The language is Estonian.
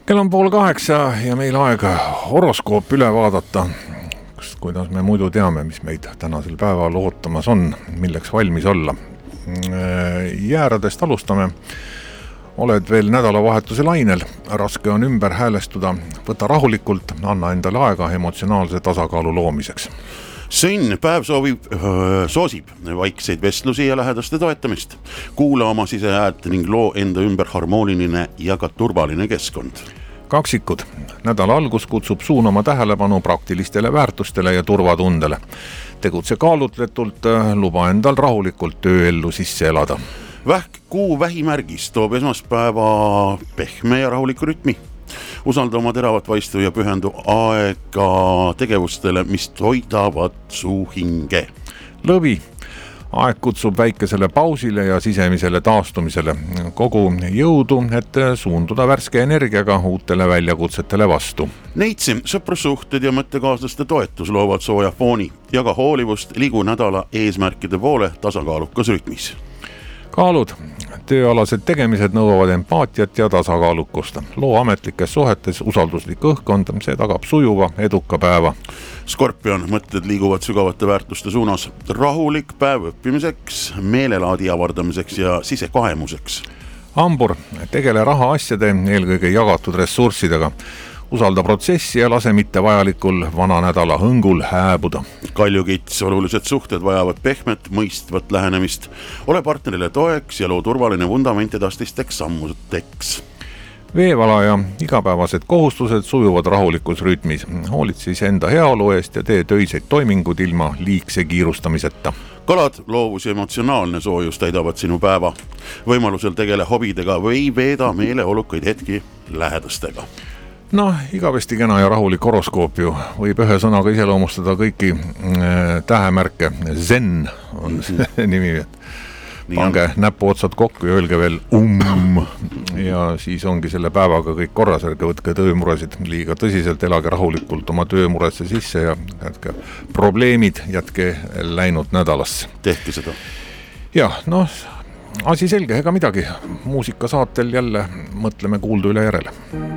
Kell on 7:30 ja meil aega horoskoop üle vaadata. Kuidas me muidu teame, mis meid tänasel päeval ootamas on, milleks valmis olla. Jääradest alustame. Oled veel nädalavahetuse lainel, raske on ümber häälestuda, võta rahulikult, anna endale aega emotsionaalse tasakaalu loomiseks. Sõnn päev soosib vaikseid vestlusi ja lähedaste toetamist. Kuula oma sisehäält ning loo enda ümber harmooniline ja ka turvaline keskkond. Kaksikud. Nädala algus kutsub suunama tähelepanu praktilistele väärtustele ja turvatundele. Tegutse kaalutletult, luba endal rahulikult tööellu sisse elada. Kuu vähimärgis toob esmaspäeva pehme ja rahuliku rütmi. Usalda oma teravat vaistu ja pühendu aega tegevustele, mis toidavad su hinge. Lõvi. Aeg kutsub väikesele pausile ja sisemisele taastumisele. Kogu jõudu, et suunduda värske energiaga uutele väljakutsetele vastu. Neitsi, sõprussuhted ja mõttekaaslaste toetus loovad sooja fooni ja ka hoolivust ligu nädala eesmärkide poole tasakaalukas rütmis. Kaalud. Tööalased tegemised nõuavad empaatiat ja tasakaalukust. Loo ametlikes suhetes usalduslik õhkkond, see tagab sujuva, eduka päeva. Skorpion, mõtted liiguvad sügavate väärtuste suunas. Rahulik päev õppimiseks, meelelaadi avardamiseks ja sisekaemuseks. Hambur, tegele rahaasjade, eelkõige jagatud ressurssidega. Usalda protsessi ja lase mitte vajalikul vana nädala hõngul hääbuda. Kaljukits, olulised suhted vajavad pehmet, mõistvat lähenemist. Ole partnerile toeks ja loo turvaline vundament edastisteks sammudeks. Veevalaja, igapäevased kohustused sujuvad rahulikus rütmis. Hoolitse enda heaolu eest ja tee töiseid toimingud ilma liigse kiirustamiseta. Kalad, loovus ja emotsionaalne soojus täidavad sinu päeva. Võimalusel tegele hobidega või veeda meeleolukaid hetki lähedastega. Igavesti kena ja rahulik horoskoop ju võib ühe sõnaga iseloomustada kõiki tähemärke. Zen on see nimi. Pange näpuotsad kokku ja öelge veel ja siis ongi selle päevaga kõik korras, ärge võtke töömuresid liiga tõsiselt, elage rahulikult oma töömuresse sisse ja jätke probleemid jätke läinud nädalasse. Tehke seda. Ja, asi selge, ega midagi. Muusikasaatel jälle mõtleme kuuldu üle järele.